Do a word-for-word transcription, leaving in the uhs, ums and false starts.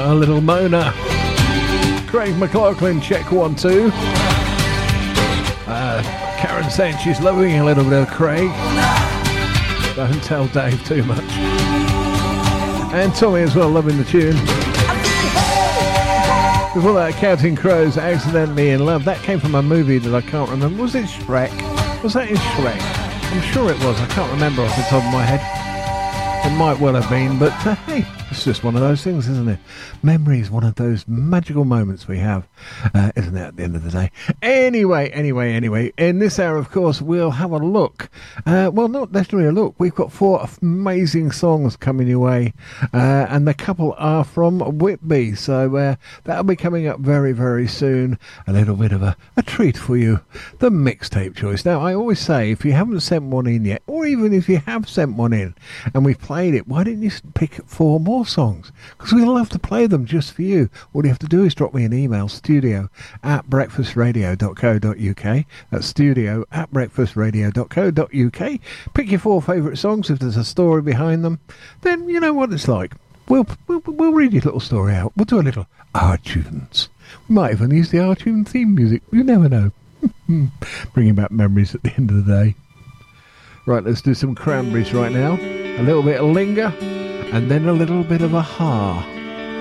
a little Mona. Craig McLaughlin, check one, two. Uh, Karen saying she's loving a little bit of Craig. Don't tell Dave too much. And Tommy as well, loving the tune. Before that, Counting Crows, Accidentally in Love. That came from a movie that I can't remember. Was it Shrek? Was that in Shrek? I'm sure it was. I can't remember off the top of my head. It might well have been, but uh, hey, it's just one of those things, isn't it? Memory is one of those magical moments we have, uh, isn't it, at the end of the day? Anyway, anyway, anyway, in this hour, of course, we'll have a look. Uh, well, not necessarily a look. We've got four amazing songs coming your way, uh, and the couple are from Whitby, so uh, that'll be coming up very, very soon. A little bit of a, a treat for you, the mixtape choice. Now, I always say, if you haven't sent one in yet, or even if you have sent one in, and we've played it, why didn't you pick four more songs? Because we love to play them just for you. All you have to do is drop me an email, studio at breakfastradio dot co dot uk. That's studio at breakfastradio dot co dot uk. Pick your four favourite songs. If there's a story behind them, then you know what it's like. We'll, we'll, we'll read your little story out. We'll do a little R-Tunes. We might even use the R-Tune theme music. You never know. Bringing back memories at the end of the day. Right, let's do some Cranberries right now. A little bit of Linger, and then a little bit of a Ha.